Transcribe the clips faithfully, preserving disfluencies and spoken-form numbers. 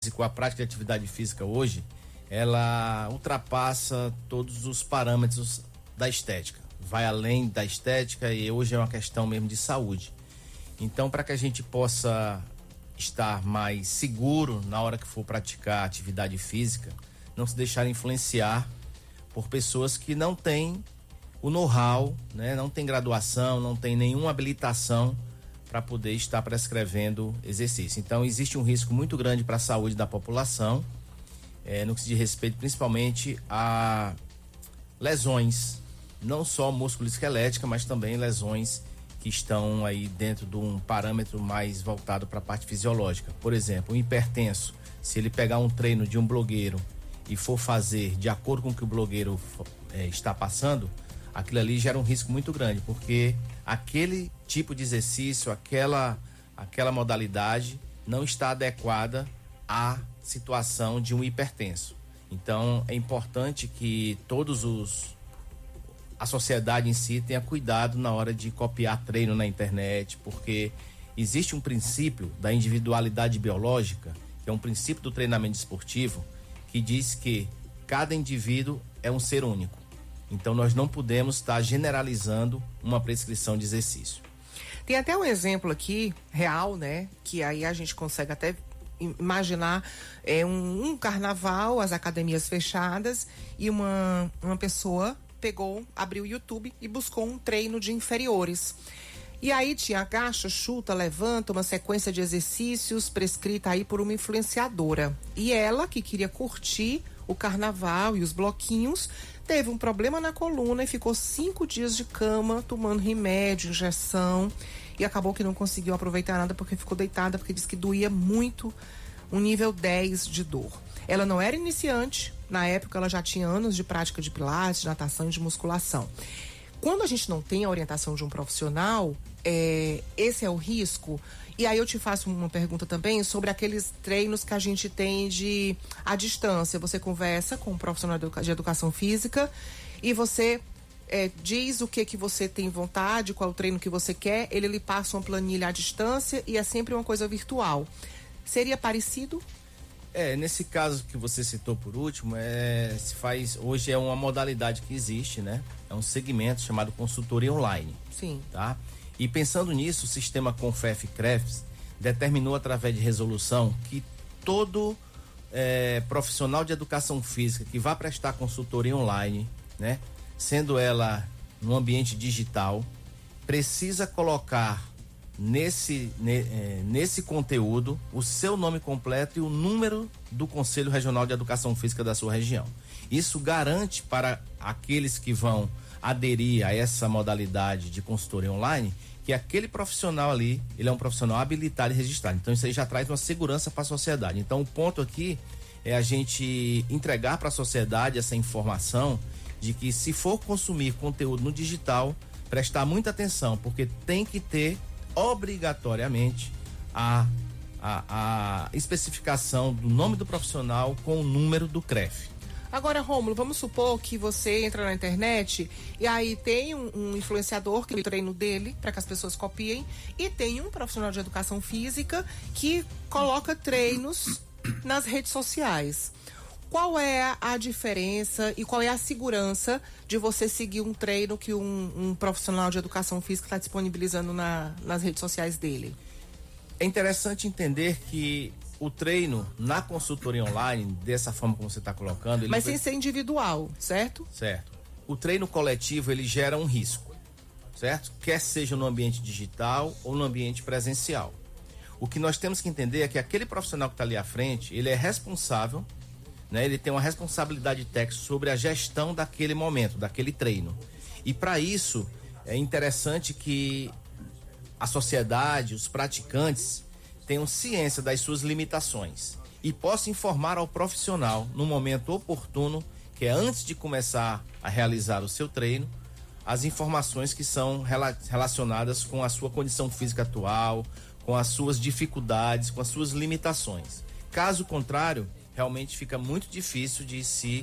físico, a prática de atividade física hoje, ela ultrapassa todos os parâmetros da estética. Vai além da estética e hoje é uma questão mesmo de saúde. Então, para que a gente possa estar mais seguro na hora que for praticar atividade física, não se deixar influenciar por pessoas que não têm o know-how, né? Não tem graduação, não tem nenhuma habilitação para poder estar prescrevendo exercício. Então, existe um risco muito grande para a saúde da população, é, no que se diz respeito principalmente a lesões, não só músculo-esquelética, mas também lesões que estão aí dentro de um parâmetro mais voltado para a parte fisiológica. Por exemplo, um hipertenso, se ele pegar um treino de um blogueiro e for fazer de acordo com o que o blogueiro é, está passando, aquilo ali gera um risco muito grande, porque aquele tipo de exercício, aquela, aquela modalidade não está adequada à situação de um hipertenso. Então, é importante que todos os a sociedade em si tenha cuidado na hora de copiar treino na internet, porque existe um princípio da individualidade biológica, que é um princípio do treinamento esportivo, que diz que cada indivíduo é um ser único. Então nós não podemos estar generalizando uma prescrição de exercício. Tem até um exemplo aqui, real, né? Que aí a gente consegue até imaginar é, um, um carnaval, as academias fechadas, e uma, uma pessoa pegou, abriu o YouTube e buscou um treino de inferiores. E aí tinha agacha, chuta, levanta, uma sequência de exercícios prescrita aí por uma influenciadora. E ela, que queria curtir o carnaval e os bloquinhos, teve um problema na coluna e ficou cinco dias de cama, tomando remédio, injeção, e acabou que não conseguiu aproveitar nada porque ficou deitada, porque disse que doía muito, um nível dez de dor. Ela não era iniciante, na época ela já tinha anos de prática de pilates, de natação e de musculação. Quando a gente não tem a orientação de um profissional, é, esse é o risco. E aí eu te faço uma pergunta também sobre aqueles treinos que a gente tem de à distância. Você conversa com um profissional de educação física e você é, diz o que que você tem vontade, qual o treino que você quer, ele lhe passa uma planilha à distância e é sempre uma coisa virtual. Seria parecido? É, nesse caso que você citou por último, é, se faz, hoje é uma modalidade que existe, né? É um segmento chamado consultoria online. Sim. Tá? E pensando nisso, o sistema Confef-Crefs determinou através de resolução que todo é, profissional de educação física que vá prestar consultoria online, né? Sendo ela no ambiente digital, precisa colocar nesse, ne, é, nesse conteúdo o seu nome completo e o número do Conselho Regional de Educação Física da sua região. Isso garante para aqueles que vão aderir a essa modalidade de consultoria online que aquele profissional ali, ele é um profissional habilitado e registrado. Então isso aí já traz uma segurança para a sociedade. Então o ponto aqui é a gente entregar para a sociedade essa informação de que se for consumir conteúdo no digital, prestar muita atenção, porque tem que ter obrigatoriamente a, a, a especificação do nome do profissional com o número do C R E F. Agora, Rômulo, vamos supor que você entra na internet e aí tem um, um influenciador que tem o treino dele para que as pessoas copiem e tem um profissional de educação física que coloca treinos nas redes sociais. Qual é a diferença e qual é a segurança de você seguir um treino que um, um profissional de educação física está disponibilizando na, nas redes sociais dele? É interessante entender que o treino na consultoria online, dessa forma como você está colocando... Ele Mas foi... sem ser individual, certo? Certo. O treino coletivo, ele gera um risco, certo? Quer seja no ambiente digital ou no ambiente presencial. O que nós temos que entender é que aquele profissional que está ali à frente, ele é responsável, né? Ele tem uma responsabilidade técnica sobre a gestão daquele momento, daquele treino. E para isso, é interessante que a sociedade, os praticantes, tenham ciência das suas limitações e possam informar ao profissional no momento oportuno, que é antes de começar a realizar o seu treino, as informações que são rela- relacionadas com a sua condição física atual, com as suas dificuldades, com as suas limitações. Caso contrário, realmente fica muito difícil de se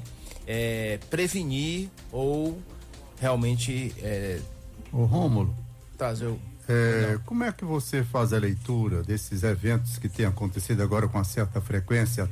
é, prevenir ou realmente é, Ô Rômulo, trazer o... É, como é que você faz a leitura desses eventos que têm acontecido agora com uma certa frequência